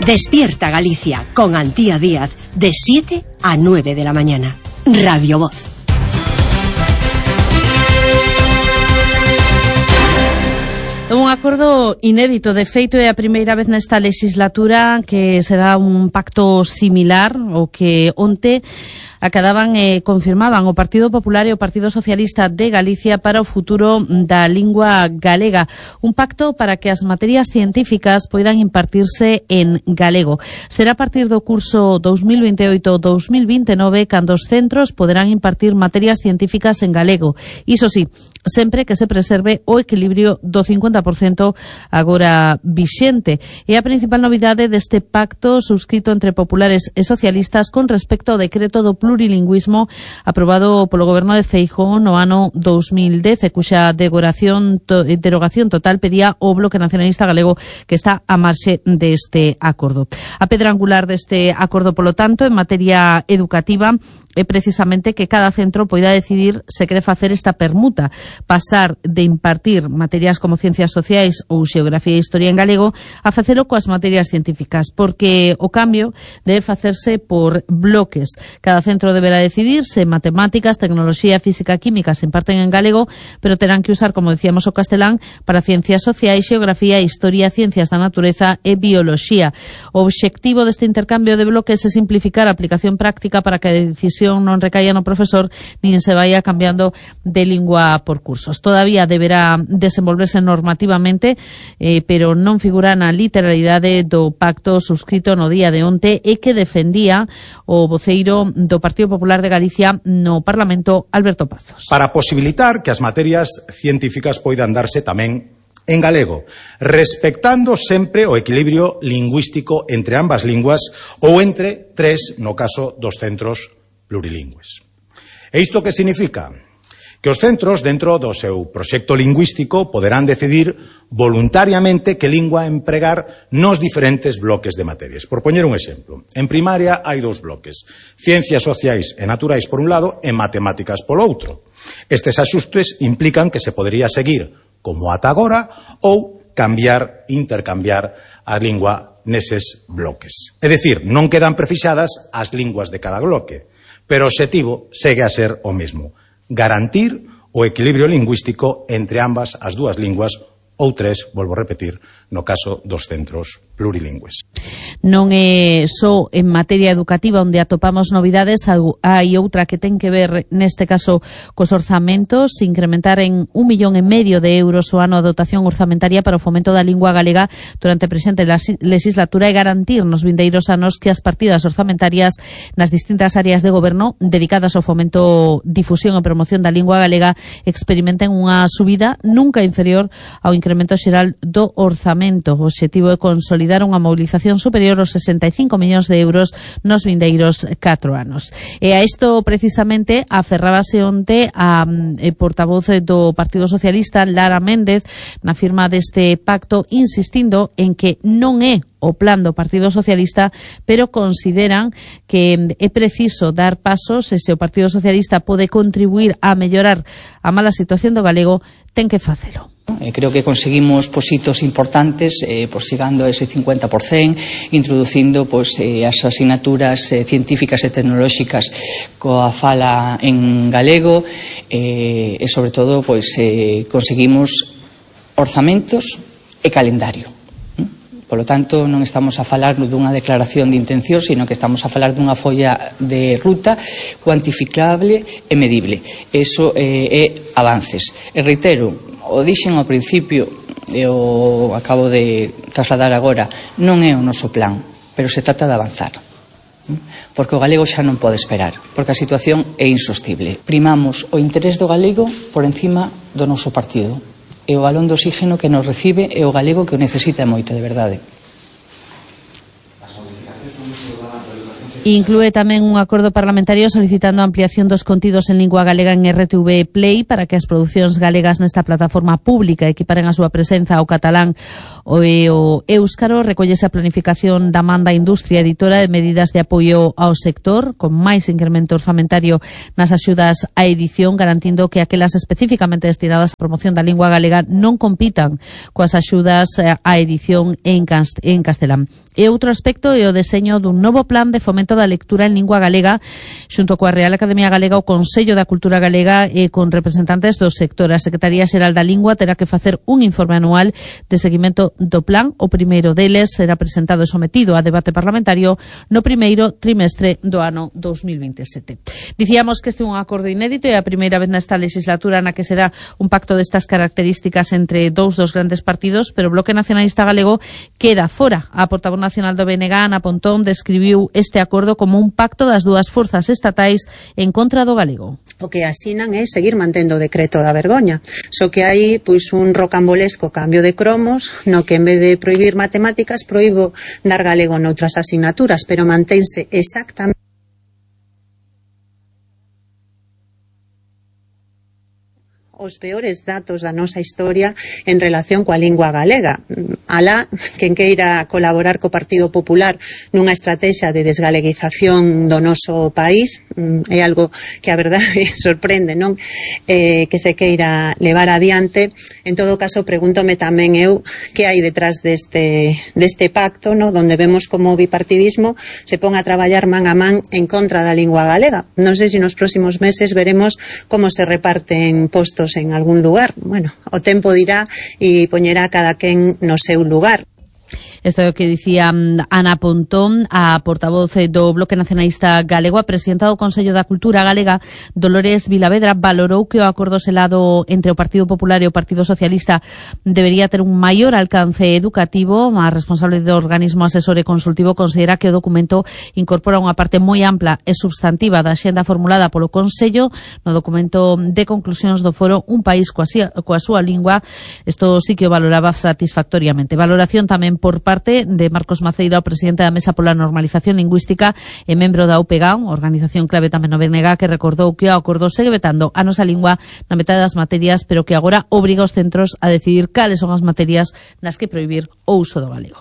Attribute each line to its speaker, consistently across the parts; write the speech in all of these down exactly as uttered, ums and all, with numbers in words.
Speaker 1: Despierta Galicia con Antía Díaz de siete a nueve de la mañana. Radio Voz.
Speaker 2: Un acordo inédito, de feito é a primeira vez nesta legislatura que se dá un pacto similar o que onte acadaban e eh, confirmaban o Partido Popular e o Partido Socialista de Galicia para o futuro da lingua galega. Un pacto para que as materias científicas poidan impartirse en galego. Será a partir do curso dos mil veintioito dos mil veintinueve cando os centros poderán impartir materias científicas en galego. Iso sí, sempre que se preserve o equilibrio do cincuenta por cento agora vixente. É a principal novidade deste pacto suscrito entre populares e socialistas con respecto ao decreto do plurilingüismo aprobado polo goberno de Feijóo no ano dos mil dez, cuxa derogación, to, derogación total pedía o Bloque Nacionalista Galego, que está a marxe deste acordo. A pedra angular deste acordo, polo tanto, en materia educativa é precisamente que cada centro poida decidir se quere facer esta permuta, pasar de impartir materias como ciencias sociais ou xeografía e historia en galego a facelo coas materias científicas, porque o cambio debe facerse por bloques. Cada centro deberá decidir se matemáticas, tecnoloxía, física, química se imparten en galego, pero terán que usar, como decíamos, o castelán para ciencias sociais, xeografía, historia, ciencias da natureza e bioloxía. O obxectivo deste intercambio de bloques é simplificar a aplicación práctica para que a decisión non recaia no profesor nin se vaya cambiando de lingua por cursos. Todavía deberá desenvolverse normativamente, eh, pero non figura na literalidade do pacto suscrito no día de onte e que defendía o voceiro do Partido Popular de Galicia no Parlamento, Alberto Pazos.
Speaker 3: Para posibilitar que as materias científicas poidan darse tamén en galego, respectando sempre o equilibrio lingüístico entre ambas linguas ou entre tres no caso dos centros plurilingües. E isto que significa? Que os centros, dentro do seu proxecto lingüístico, poderán decidir voluntariamente que lingua empregar nos diferentes bloques de materias. Por poñer un exemplo, en primaria hai dous bloques, ciencias sociais e naturais por un lado e matemáticas polo outro. Estes axustes implican que se podería seguir como ata agora ou cambiar, intercambiar a lingua neses bloques. É dicir, non quedan prefixadas as linguas de cada bloque, pero o obxectivo segue a ser o mesmo, garantir o equilibrio lingüístico entre ambas as dúas linguas ou tres, volvo a repetir, no caso dos centros plurilingües.
Speaker 2: Non é só en materia educativa onde atopamos novidades, hai outra que ten que ver neste caso cos orzamentos, incrementar en un millón e medio de euros o ano a dotación orzamentaria para o fomento da lingua galega durante a presente legislatura e garantir nos vindeiros anos que as partidas orzamentarias nas distintas áreas de goberno dedicadas ao fomento, difusión e promoción da lingua galega experimenten unha subida nunca inferior ao incremento incremento xeral do orzamento. O obxectivo é consolidar unha mobilización superior aos sesenta e cinco millóns de euros nos vindeiros catro anos. E a isto precisamente aferrábase onte a eh, portavoz do Partido Socialista, Lara Méndez, na firma deste pacto, insistindo en que non é o plan do Partido Socialista, pero consideran que é preciso dar pasos e se o Partido Socialista pode contribuir a mellorar a mala situación do galego, ten que facelo.
Speaker 4: Eh, creo que conseguimos pues, hitos importantes, eh, pues, llegando a ese cincuenta por cento, introducindo pues, eh, as asignaturas eh, científicas e tecnolóxicas coa fala en galego, eh, e sobre todo pues, eh, conseguimos orzamentos e calendario. Por lo tanto, non estamos a falar dunha declaración de intención, sino que estamos a falar dunha folla de ruta cuantificable e medible. Eso eh, é avances. E reitero, o dixen ao principio e o acabo de trasladar agora, non é o noso plan, pero se trata de avanzar. Porque o galego xa non pode esperar, porque a situación é insostible. Primamos o interés do galego por encima do noso partido. E o balón de oxígeno que nos recibe é o galego que o necesita moito, de verdade. As modificacións no uso da educación
Speaker 2: Inclúe tamén un acordo parlamentario solicitando a ampliación dos contidos en lingua galega en R T V Play para que as producións galegas nesta plataforma pública equiparen a súa presenza ao catalán o, o éuscaro. Recollese a planificación da man da industria editora de medidas de apoio ao sector, con máis incremento orzamentario nas axudas á edición, garantindo que aquelas especificamente destinadas á promoción da lingua galega non compitan coas axudas á edición en, cast en castelán. E outro aspecto é o deseño dun novo plan de fomento da lectura en lingua galega xunto coa Real Academia Galega, o Consello da Cultura Galega e con representantes do sector. A Secretaría Xeral da Lingua terá que facer un informe anual de seguimento do plan. O primeiro deles será presentado e sometido a debate parlamentario no primeiro trimestre do ano dos mil veintisiete. Dicíamos que este é un acordo inédito e a primeira vez nesta legislatura na que se dá un pacto destas características entre dous dos grandes partidos, pero o Bloque Nacionalista Galego queda fora. A portavoz nacional do B N G, Ana Pontón, describiu este acordo como un pacto das dúas forzas estatais en contra do galego.
Speaker 5: O que asinan é seguir mantendo o decreto da vergoña, só que hai pois un rocambolesco cambio de cromos no que en vez de prohibir matemáticas proíbo dar galego noutras asignaturas, pero mantense exactamente os peores datos da nosa historia en relación coa lingua galega. Alá, quen queira colaborar co Partido Popular nunha estrategia de desgaleguización do noso país, é algo que a verdade sorprende, non? Eh, que se queira levar adiante. En todo caso, pregúntome tamén eu que hai detrás deste, deste pacto, no? Donde vemos como o bipartidismo se pon a traballar man a man en contra da lingua galega. Non sei se nos próximos meses veremos como se reparten postos en algún lugar. Bueno, o tempo dirá e poñerá cada quen no seu lugar.
Speaker 2: Isto é o que dicía Ana Pontón, a portavoz do Bloque Nacionalista Galego. A presidenta do Consello da Cultura Galega, Dolores Vilavedra, valorou que o acordo selado entre o Partido Popular e o Partido Socialista debería ter un maior alcance educativo. A responsable do organismo asesor e consultivo considera que o documento incorpora unha parte moi ampla e substantiva da xenda formulada polo Consello no documento de conclusións do foro Un País coa, coa súa lingua. Isto sí que o valoraba satisfactoriamente. Valoración tamén por parte de Marcos Maceira, o presidente da Mesa pola Normalización Lingüística e membro da U P G A, organización clave tamén no B N G, que recordou que o acordo segue vetando a nosa lingua na metade das materias, pero que agora obriga os centros a decidir cales son as materias nas que prohibir o uso do galego.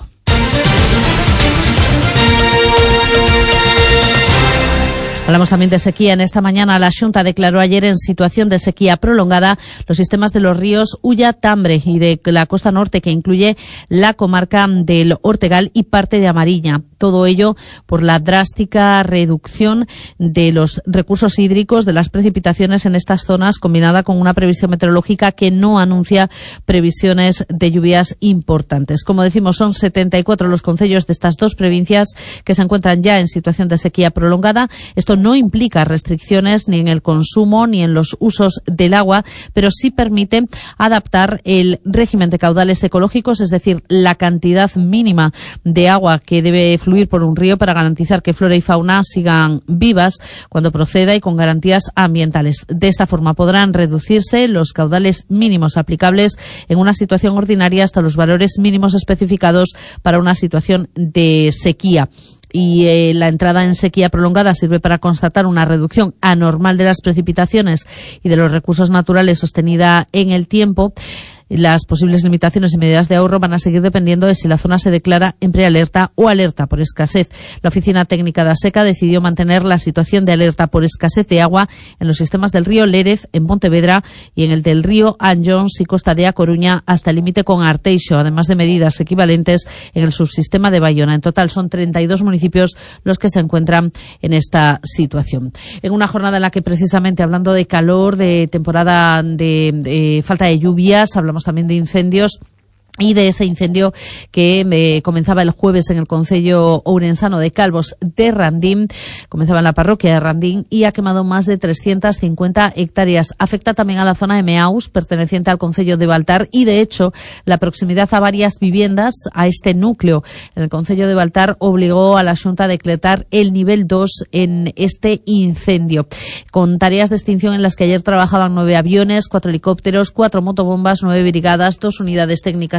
Speaker 2: Hablamos también de sequía. En esta mañana la Xunta declaró ayer en situación de sequía prolongada los sistemas de los ríos Ulla, Tambre y de la costa norte, que incluye la comarca del Ortegal y parte de Amariña. Todo ello por la drástica reducción de los recursos hídricos, de las precipitaciones en estas zonas, combinada con una previsión meteorológica que no anuncia previsiones de lluvias importantes. Como decimos, son setenta y cuatro los concellos de estas dos provincias que se encuentran ya en situación de sequía prolongada. Esto no implica restricciones ni en el consumo ni en los usos del agua, pero sí permite adaptar el régimen de caudales ecológicos, es decir, la cantidad mínima de agua que debe fluir por un río para garantizar que flora y fauna sigan vivas cuando proceda y con garantías ambientales. De esta forma podrán reducirse los caudales mínimos aplicables en una situación ordinaria hasta los valores mínimos especificados para una situación de sequía. Y eh, la entrada en sequía prolongada sirve para constatar una reducción anormal de las precipitaciones y de los recursos naturales sostenida en el tiempo. Las posibles limitaciones y medidas de ahorro van a seguir dependiendo de si la zona se declara en prealerta o alerta por escasez. La Oficina Técnica da Seca decidió mantener la situación de alerta por escasez de agua en los sistemas del río Lérez, en Pontevedra, y en el del río Anllóns y Costa de A Coruña hasta el límite con Arteixo, además de medidas equivalentes en el subsistema de Bayona. En total son treinta y dos municipios los que se encuentran en esta situación. En una jornada en la que, precisamente hablando de calor, de temporada de, de falta de lluvias, hablamos también de incendios. Y de ese incendio que eh, comenzaba el jueves en el concello ourensano de Calvos de Randín, comenzaba en la parroquia de Randín y ha quemado más de trescientas cincuenta hectáreas. Afecta también a la zona de Meaus, perteneciente al concello de Baltar, y de hecho la proximidad a varias viviendas, a este núcleo en el concello de Baltar, obligó a la Xunta a decretar el nivel dos en este incendio, con tareas de extinción en las que ayer trabajaban nueve aviones, cuatro helicópteros, cuatro motobombas, nueve brigadas, dos unidades técnicas de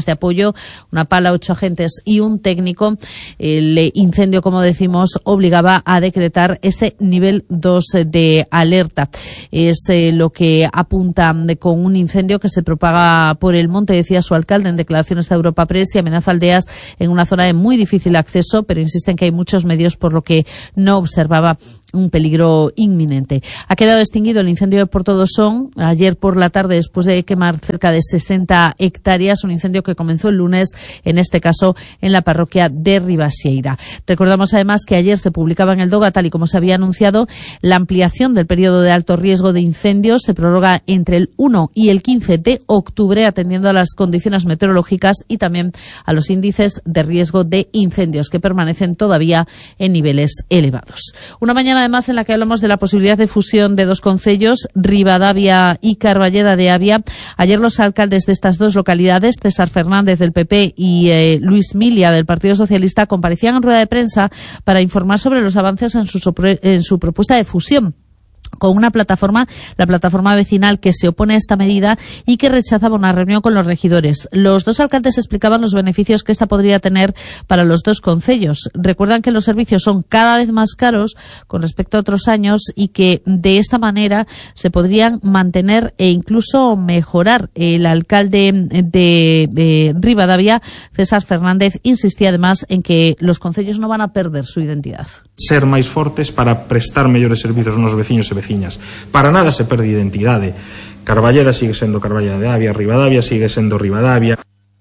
Speaker 2: ese apoyo, una pala, ocho agentes y un técnico. El incendio, como decimos, obligaba a decretar ese nivel dos de alerta. Es eh, lo que apunta de, con un incendio que se propaga por el monte, decía su alcalde en declaraciones a Europa Press, y amenaza aldeas en una zona de muy difícil acceso, pero insisten que hay muchos medios, por lo que no observaba un peligro inminente. Ha quedado extinguido el incendio de Portodosón ayer por la tarde, después de quemar cerca de sesenta hectáreas, un incendio que comenzó el lunes, en este caso en la parroquia de Ribasieira. Recordamos además que ayer se publicaba en el DOGA, tal y como se había anunciado, la ampliación del periodo de alto riesgo de incendios. Se prorroga entre el uno y el quince de octubre, atendiendo a las condiciones meteorológicas y también a los índices de riesgo de incendios, que permanecen todavía en niveles elevados. Una mañana además en la que hablamos de la posibilidad de fusión de dos concellos, Ribadavia y Carballeda de Avia. Ayer los alcaldes de estas dos localidades, César Fernández del P P y eh, Luis Milia del Partido Socialista, comparecían en rueda de prensa para informar sobre los avances en su, en su propuesta de fusión con una plataforma, la plataforma vecinal, que se opone a esta medida y que rechazaba una reunión con los regidores. Los dos alcaldes explicaban los beneficios que esta podría tener para los dos concellos. Recuerdan que los servicios son cada vez más caros con respecto a otros años y que de esta manera se podrían mantener e incluso mejorar. El alcalde de, de Ribadavia, César Fernández, insistía además en que los concellos no van a perder su identidad.
Speaker 6: Ser máis fortes para prestar mellores servizos aos veciños e veciñas. Para nada se perde identidade. Carballeda sigue sendo Carballeda de Avia, Ribadavia sigue sendo Ribadavia.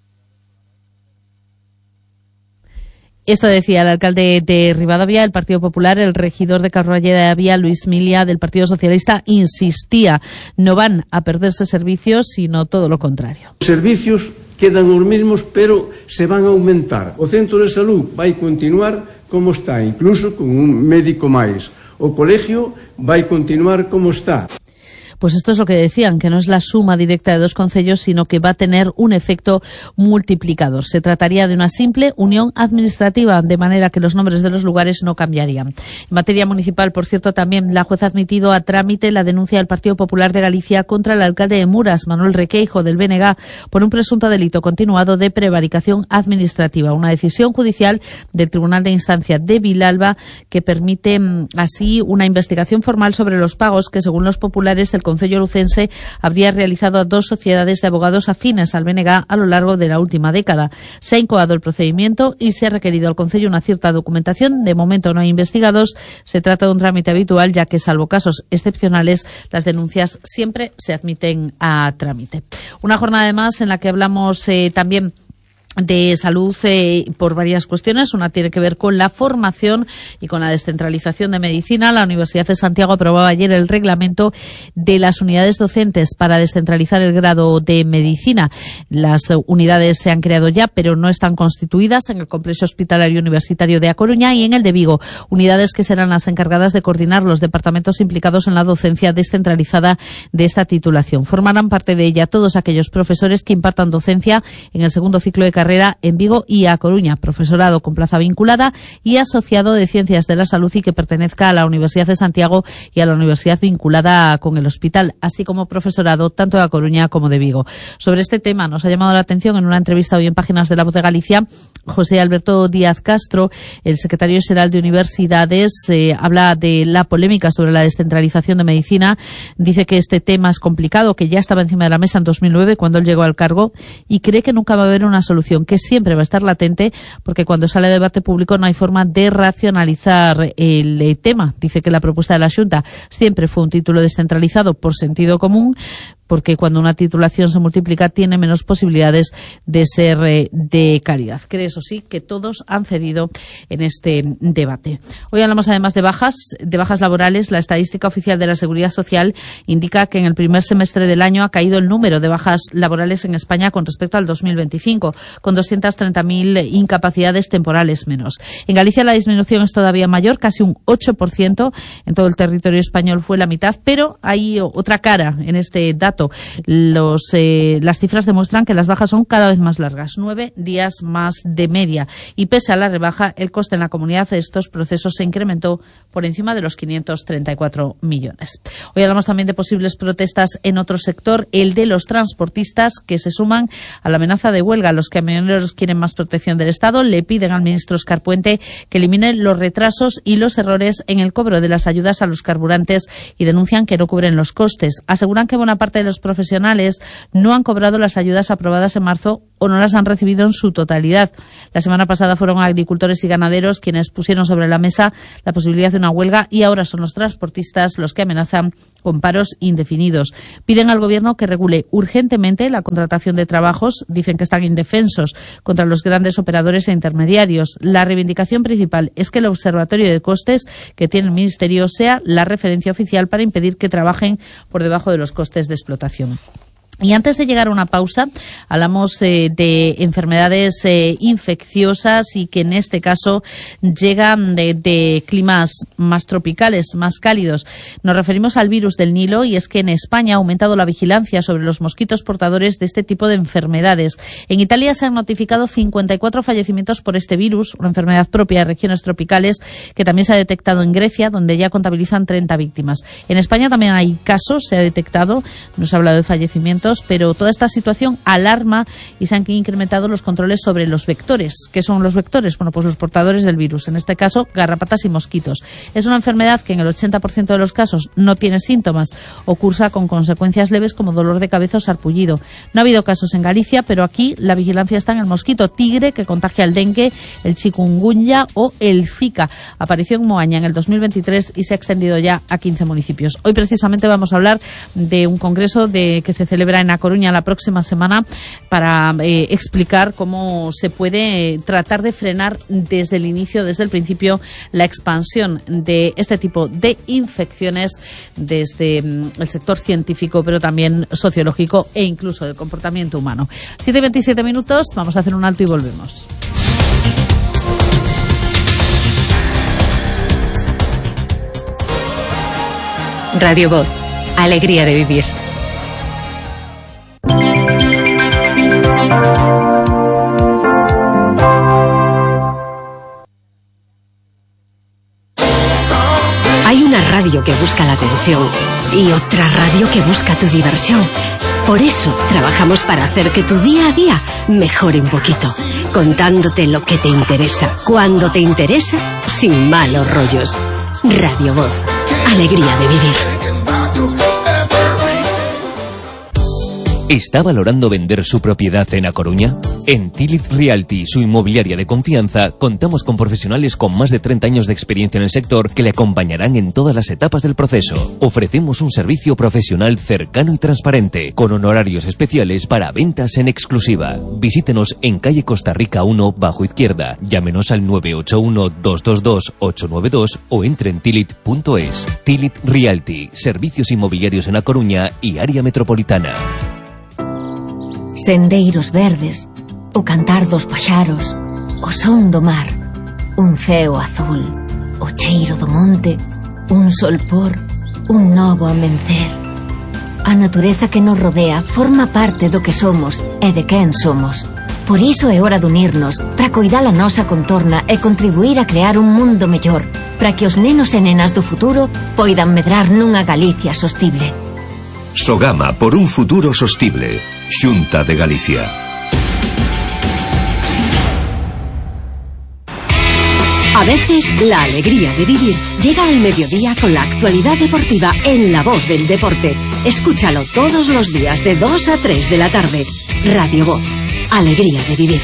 Speaker 2: Esto decía el alcalde de Ribadavia, el Partido Popular. El regidor de Carballeda de Avia, Luis Milia, del Partido Socialista, insistía: no van a perderse servicios, sino todo lo contrario.
Speaker 7: Os servicios quedan os mesmos, pero se van a aumentar. O centro de salud vai continuar como está, incluso con un médico máis. O colegio vai continuar como está.
Speaker 2: Pues esto es lo que decían, que no es la suma directa de dos concellos, sino que va a tener un efecto multiplicador. Se trataría de una simple unión administrativa, de manera que los nombres de los lugares no cambiarían. En materia municipal, por cierto, también la jueza ha admitido a trámite la denuncia del Partido Popular de Galicia contra el alcalde de Muras, Manuel Requeijo, del B N G, por un presunto delito continuado de prevaricación administrativa. Una decisión judicial del Tribunal de Instancia de Vilalba que permite así una investigación formal sobre los pagos que, según los populares, el Concello lucense habría realizado a dos sociedades de abogados afines al B N G a lo largo de la última década. Se ha incoado el procedimiento y se ha requerido al Concello una cierta documentación. De momento no hay investigados. Se trata de un trámite habitual, ya que, salvo casos excepcionales, las denuncias siempre se admiten a trámite. Una jornada además en la que hablamos eh, también de salud eh, por varias cuestiones. Una tiene que ver con la formación y con la descentralización de medicina. La Universidad de Santiago aprobaba ayer el reglamento de las unidades docentes para descentralizar el grado de medicina. Las unidades se han creado ya, pero no están constituidas en el complejo hospitalario universitario de A Coruña y en el de Vigo. Unidades que serán las encargadas de coordinar los departamentos implicados en la docencia descentralizada de esta titulación. Formarán parte de ella todos aquellos profesores que impartan docencia en el segundo ciclo de carrera en Vigo y A Coruña, profesorado con plaza vinculada y asociado de Ciencias de la Salud y que pertenezca a la Universidad de Santiago y a la universidad vinculada con el hospital, así como profesorado tanto de A Coruña como de Vigo. Sobre este tema nos ha llamado la atención en una entrevista hoy en Páginas de La Voz de Galicia José Alberto Díaz Castro, el secretario general de Universidades. Eh, habla de la polémica sobre la descentralización de medicina. Dice que este tema es complicado, que ya estaba encima de la mesa en dos mil nueve cuando él llegó al cargo y cree que nunca va a haber una solución, que siempre va a estar latente porque cuando sale a debate público no hay forma de racionalizar el eh, tema. Dice que la propuesta de la Xunta siempre fue un título descentralizado por sentido común, porque cuando una titulación se multiplica tiene menos posibilidades de ser eh, de calidad. Cree, eso sí, que todos han cedido en este debate. Hoy hablamos además de bajas, de bajas laborales. La estadística oficial de la Seguridad Social indica que en el primer semestre del año ha caído el número de bajas laborales en España con respecto al dos mil veinticinco, con doscientas treinta mil incapacidades temporales menos. En Galicia la disminución es todavía mayor, casi un ocho por ciento. En todo el territorio español fue la mitad, pero hay otra cara en este dato impacto. Los, eh, las cifras demuestran que las bajas son cada vez más largas, nueve días más de media. Y pese a la rebaja, el coste en la comunidad de estos procesos se incrementó por encima de los quinientos treinta y cuatro millones. Hoy hablamos también de posibles protestas en otro sector, el de los transportistas, que se suman a la amenaza de huelga. Los camioneros quieren más protección del Estado, le piden al ministro Óscar Puente que elimine los retrasos y los errores en el cobro de las ayudas a los carburantes y denuncian que no cubren los costes. Aseguran que buena parte de los profesionales no han cobrado las ayudas aprobadas en marzo o no las han recibido en su totalidad. La semana pasada fueron agricultores y ganaderos quienes pusieron sobre la mesa la posibilidad de una huelga y ahora son los transportistas los que amenazan con paros indefinidos. Piden al Gobierno que regule urgentemente la contratación de trabajos. Dicen que están indefensos contra los grandes operadores e intermediarios. La reivindicación principal es que el observatorio de costes que tiene el Ministerio sea la referencia oficial para impedir que trabajen por debajo de los costes de explotación. Y antes de llegar a una pausa, hablamos eh, de enfermedades eh, infecciosas y que en este caso llegan de, de climas más tropicales, más cálidos. Nos referimos al virus del Nilo y es que en España ha aumentado la vigilancia sobre los mosquitos portadores de este tipo de enfermedades. En Italia se han notificado cincuenta y cuatro fallecimientos por este virus, una enfermedad propia de regiones tropicales que también se ha detectado en Grecia, donde ya contabilizan treinta víctimas. En España también hay casos, se ha detectado, no se ha hablado de fallecimientos, pero toda esta situación alarma y se han incrementado los controles sobre los vectores. ¿Qué son los vectores? Bueno, pues los portadores del virus, en este caso garrapatas y mosquitos. Es una enfermedad que en el ochenta por ciento de los casos no tiene síntomas o cursa con consecuencias leves como dolor de cabeza o sarpullido. No ha habido casos en Galicia, pero aquí la vigilancia está en el mosquito tigre que contagia el dengue, el chikungunya o el zika. Apareció en Moaña en el dos mil veintitrés y se ha extendido ya a quince municipios. Hoy precisamente vamos a hablar de un congreso de que se celebra en A Coruña la próxima semana para eh, explicar cómo se puede tratar de frenar desde el inicio, desde el principio, la expansión de este tipo de infecciones desde mm, el sector científico, pero también sociológico e incluso del comportamiento humano. siete y veintisiete minutos, vamos a hacer un alto y volvemos.
Speaker 8: Radio Voz, alegría de vivir.
Speaker 1: Hay una radio que busca la atención y otra radio que busca tu diversión. Por eso trabajamos para hacer que tu día a día mejore un poquito, contándote lo que te interesa, cuando te interesa, sin malos rollos. Radio Voz, alegría de vivir.
Speaker 9: ¿Está valorando vender su propiedad en A Coruña? En Tilit Realty, su inmobiliaria de confianza, contamos con profesionales con más de treinta años de experiencia en el sector que le acompañarán en todas las etapas del proceso. Ofrecemos un servicio profesional cercano y transparente, con honorarios especiales para ventas en exclusiva. Visítenos en calle Costa Rica uno, bajo izquierda. Llámenos al nueve ocho uno, dos dos dos, ocho nueve dos o entre en tilit punto es. Tilit Realty, servicios inmobiliarios en A Coruña y área metropolitana.
Speaker 10: Sendeiros verdes, o cantar dos paxaros, o son do mar, un ceo azul, o cheiro do monte, un solpor, un novo amencer. A natureza que nos rodea forma parte do que somos e de quen somos. Por iso é hora de unirnos para coidar a nosa contorna e contribuir a crear un mundo mellor, para que os nenos e nenas do futuro poidan medrar nunha Galicia sostible.
Speaker 11: Sogama por un futuro sostible. Xunta de Galicia.
Speaker 1: A veces la alegría de vivir llega al mediodía con la actualidad deportiva en La Voz del Deporte. Escúchalo todos los días de dos a tres de la tarde. Radio Voz, alegría de vivir.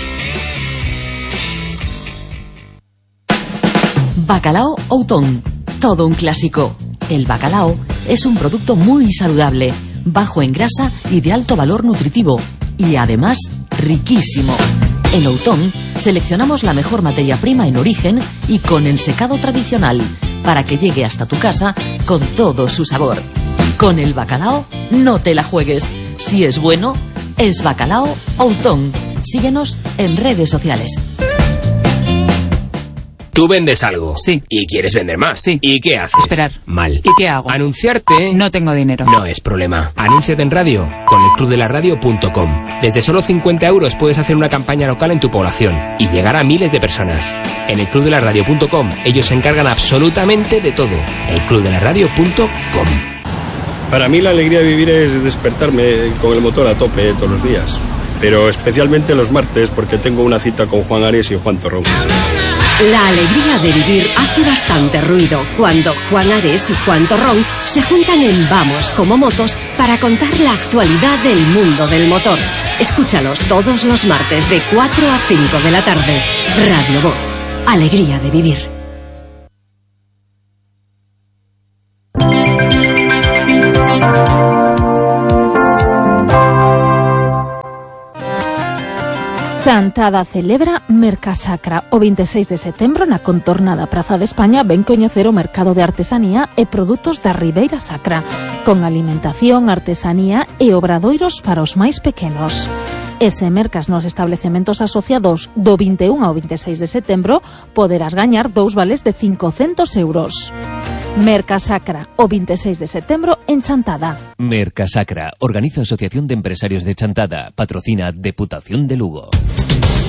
Speaker 12: Bacalao Outón, todo un clásico. El bacalao es un producto muy saludable, bajo en grasa y de alto valor nutritivo, y además riquísimo. En Outón seleccionamos la mejor materia prima en origen y con el secado tradicional, para que llegue hasta tu casa con todo su sabor. Con el bacalao no te la juegues. Si es bueno, es Bacalao Outón. Síguenos en redes sociales.
Speaker 13: Tú vendes algo.
Speaker 14: Sí.
Speaker 13: Y quieres vender más.
Speaker 14: Sí.
Speaker 13: ¿Y qué haces?
Speaker 14: Esperar.
Speaker 13: Mal.
Speaker 14: ¿Y qué hago?
Speaker 13: Anunciarte.
Speaker 14: No tengo dinero.
Speaker 13: No es problema. Anúnciate en radio con el club de la radio punto com. Desde solo cincuenta euros puedes hacer una campaña local en tu población y llegar a miles de personas. En el club de la radio punto com ellos se encargan absolutamente de todo. el club de la radio punto com.
Speaker 15: Para mí la alegría de vivir es despertarme con el motor a tope todos los días. Pero especialmente los martes porque tengo una cita con Juan Ares y Juan Torrón.
Speaker 1: La alegría de vivir hace bastante ruido cuando Juan Ares y Juan Torrón se juntan en Vamos como Motos para contar la actualidad del mundo del motor. Escúchalos todos los martes de cuatro a cinco de la tarde. Radio Voz. Alegría de vivir.
Speaker 16: Chantada celebra Mercasacra. O veintiséis de setembro na contornada Praza de España ven coñecer o mercado de artesanía e produtos da Ribeira Sacra, con alimentación, artesanía e obradoiros para os máis pequenos. E se mercas nos establecementos asociados do vinte e un ao veintiséis de setembro, poderás gañar dous vales de cincocentos euros. Mercasacra, o veintiséis de setembro en Chantada.
Speaker 9: Mercasacra, organiza Asociación de Empresarios de Chantada, patrocina Deputación de Lugo.